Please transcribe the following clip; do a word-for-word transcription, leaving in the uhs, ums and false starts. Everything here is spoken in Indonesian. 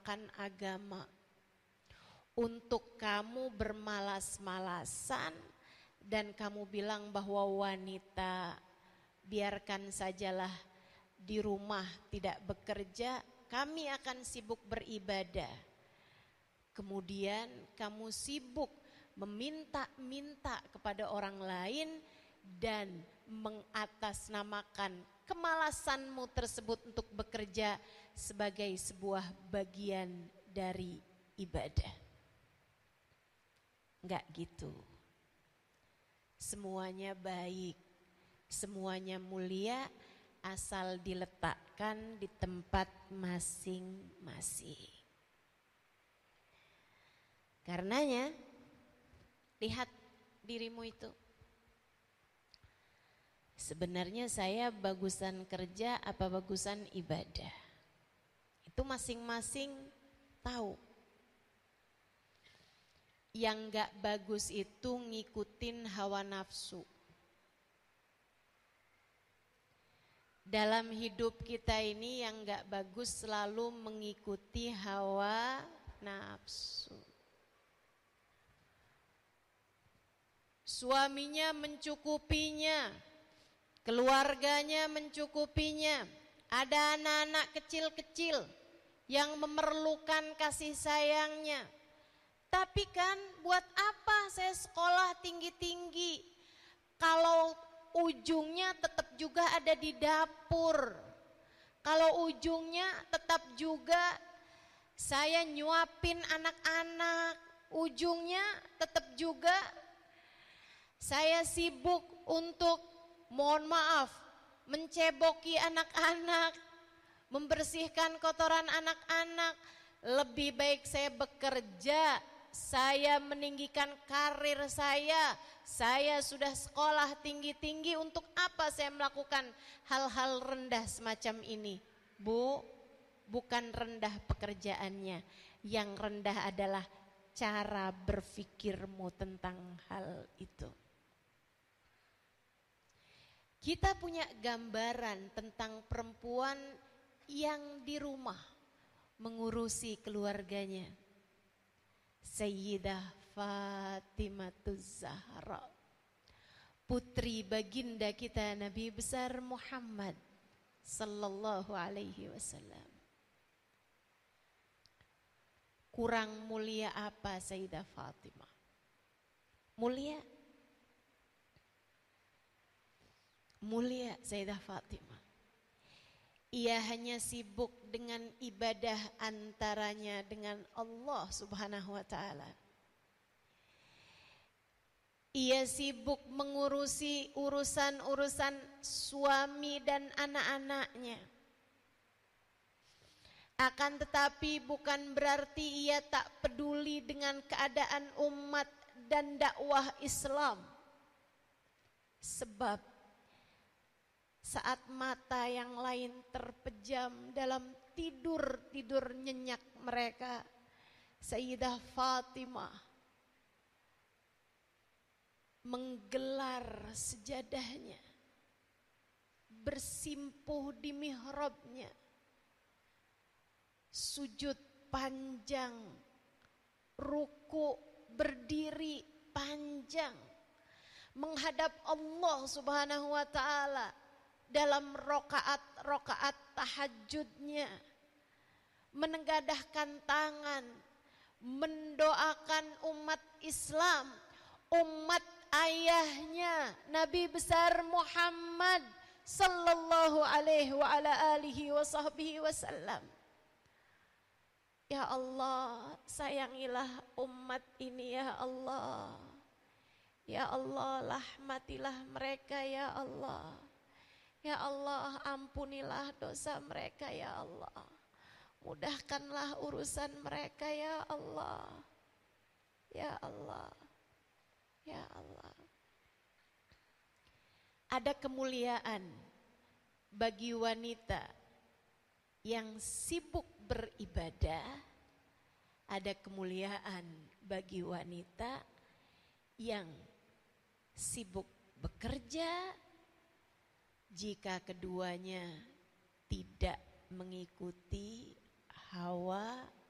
akan agama, untuk kamu bermalas-malasan dan kamu bilang bahwa wanita biarkan sajalah di rumah tidak bekerja, kami akan sibuk beribadah. Kemudian kamu sibuk meminta-minta kepada orang lain dan mengatasnamakan kemalasanmu tersebut untuk bekerja sebagai sebuah bagian dari ibadah. Enggak gitu. Semuanya baik, semuanya mulia, asal diletakkan di tempat masing-masing. Karenanya, lihat dirimu itu. Sebenarnya saya bagusan kerja apa bagusan ibadah? Itu masing-masing tahu. Yang gak bagus itu ngikutin hawa nafsu. Dalam hidup kita ini yang gak bagus selalu mengikuti hawa nafsu. Suaminya mencukupinya, keluarganya mencukupinya, ada anak-anak kecil-kecil yang memerlukan kasih sayangnya. Tapi kan buat apa saya sekolah tinggi-tinggi kalau ujungnya tetap juga ada di dapur. Kalau ujungnya tetap juga saya nyuapin anak-anak, ujungnya tetap juga saya sibuk untuk, mohon maaf, menceboki anak-anak, membersihkan kotoran anak-anak. Lebih baik saya bekerja, saya meninggikan karir saya, saya sudah sekolah tinggi-tinggi, untuk apa saya melakukan hal-hal rendah semacam ini? Bu, bukan rendah pekerjaannya, yang rendah adalah cara berpikirmu tentang hal itu. Kita punya gambaran tentang perempuan yang di rumah mengurusi keluarganya. Sayyidah Fatimahuz Zahra, putri baginda kita Nabi besar Muhammad sallallahu alaihi wasallam. Kurang mulia apa Sayyidah Fatimah? Mulia. Mulia Sayyidah Fatimah. Ia hanya sibuk dengan ibadah antaranya dengan Allah Subhanahu wa taala. Ia sibuk mengurusi urusan-urusan suami dan anak-anaknya. Akan tetapi bukan berarti ia tak peduli dengan keadaan umat dan dakwah Islam. Sebab saat mata yang lain terpejam dalam tidur-tidur nyenyak mereka, Sayyidah Fatimah menggelar sejadahnya, bersimpuh di mihrabnya, sujud panjang, ruku berdiri panjang, menghadap Allah Subhanahu wa taala dalam rokaat-rokaat tahajudnya, menengadahkan tangan, mendoakan umat Islam, umat ayahnya Nabi besar Muhammad sallallahu alaihi wa ala alihi wa sahbihi wasallam. Ya Allah, sayangilah umat ini ya Allah. Ya Allah, rahmatilah mereka ya Allah. Ya Allah, ampunilah dosa mereka ya Allah. Mudahkanlah urusan mereka ya Allah. Ya Allah. Ya Allah. Ada kemuliaan bagi wanita yang sibuk beribadah. Ada kemuliaan bagi wanita yang sibuk bekerja, jika keduanya tidak mengikuti hawa